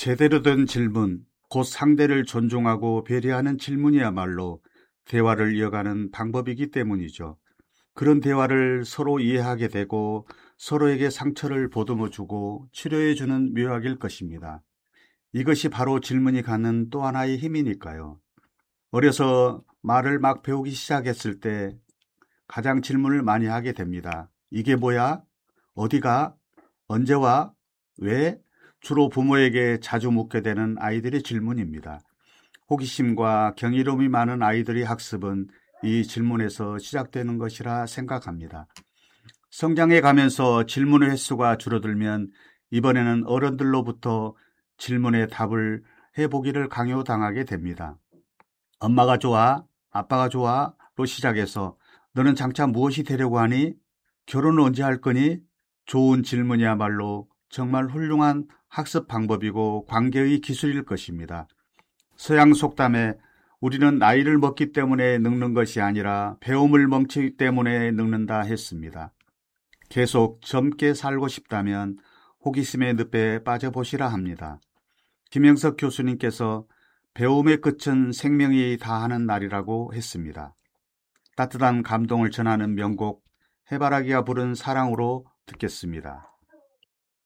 제대로 된 질문, 곧 상대를 존중하고 배려하는 질문이야말로 대화를 이어가는 방법이기 때문이죠. 그런 대화를 서로 이해하게 되고 서로에게 상처를 보듬어주고 치료해주는 묘약일 것입니다. 이것이 바로 질문이 갖는 또 하나의 힘이니까요. 어려서 말을 막 배우기 시작했을 때 가장 질문을 많이 하게 됩니다. 이게 뭐야? 어디가? 언제 와? 왜? 주로 부모에게 자주 묻게 되는 아이들의 질문입니다. 호기심과 경이로움이 많은 아이들의 학습은 이 질문에서 시작되는 것이라 생각합니다. 성장해 가면서 질문의 횟수가 줄어들면 이번에는 어른들로부터 질문의 답을 해보기를 강요당하게 됩니다. 엄마가 좋아? 아빠가 좋아? 로 시작해서 너는 장차 무엇이 되려고 하니? 결혼은 언제 할 거니? 좋은 질문이야말로 정말 훌륭한 학습 방법이고 관계의 기술일 것입니다. 서양 속담에 우리는 나이를 먹기 때문에 늙는 것이 아니라 배움을 멈추기 때문에 늙는다 했습니다. 계속 젊게 살고 싶다면 호기심의 늪에 빠져보시라 합니다. 김영석 교수님께서 배움의 끝은 생명이 다하는 날이라고 했습니다. 따뜻한 감동을 전하는 명곡 해바라기가 부른 사랑으로 듣겠습니다.